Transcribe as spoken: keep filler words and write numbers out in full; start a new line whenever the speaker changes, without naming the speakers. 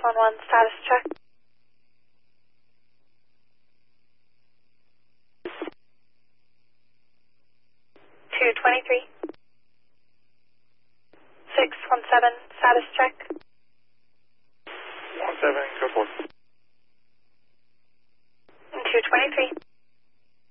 one one, status check. two twenty-three. six one seven, status check.
one seven, go forth.